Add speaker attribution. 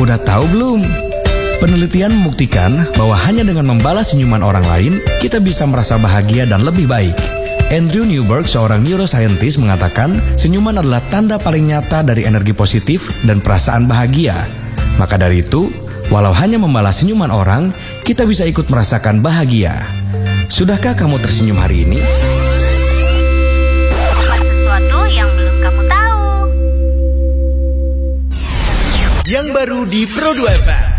Speaker 1: Udah tahu belum? Penelitian membuktikan bahwa hanya dengan membalas senyuman orang lain, kita bisa merasa bahagia dan lebih baik. Andrew Newberg, seorang neuroscientist, mengatakan senyuman adalah tanda paling nyata dari energi positif dan perasaan bahagia. Maka dari itu, walau hanya membalas senyuman orang, kita bisa ikut merasakan bahagia. Sudahkah kamu tersenyum hari ini?
Speaker 2: Sesuatu yang belum kamu tahu.
Speaker 1: Yang baru di Pro 2 FM.